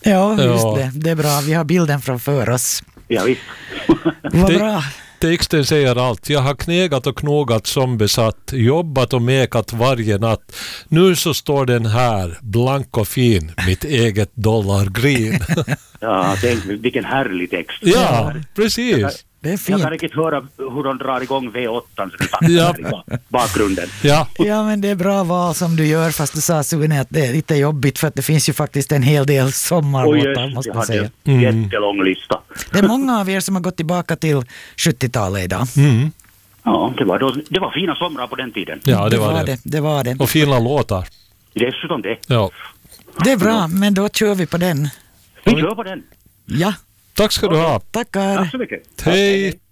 Ja, just det. Det är bra. Vi har bilden framför oss. Ja, visst. Vad bra. Texten säger allt. Jag har knegat och knogat som besatt, jobbat och mekat varje natt. Nu så står den här, blank och fin, mitt eget dollargrin. Ja, tänk, vilken härlig text. Ja, precis. Det är Jag fint. kan riktigt höra hur de drar igång V8 så i bakgrunden. Ja. Ja, men det är bra val som du gör, fast du sa Sune att det är lite jobbigt för att det finns ju faktiskt en hel del sommarlåtar, måste man säga. En jättelång lista. Det är många av er som har gått tillbaka till 70-talet idag. Mm. Ja, det var fina somrar på den tiden. Ja, det var det. Det var det. Och fina låtar. Dessutom det. Ja. Det är bra, men då kör vi på den. Vi kör på den. Ja, Tack ska du ha. tackar. Tack så mycket. Hej.